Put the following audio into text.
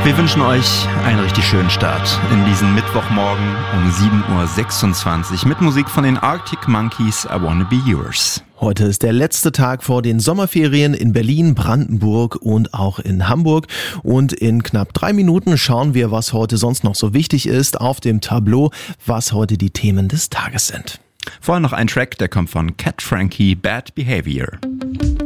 Wir wünschen euch einen richtig schönen Start in diesen Mittwochmorgen um 7.26 Uhr mit Musik von den Arctic Monkeys, I Wanna Be Yours. Heute ist der letzte Tag vor den Sommerferien in Berlin, Brandenburg und auch in Hamburg. Und in knapp 3 Minuten schauen wir, was heute sonst noch so wichtig ist auf dem Tableau, was heute die Themen des Tages sind. Vorher noch ein Track, der kommt von Cat Frankie, Bad Behavior.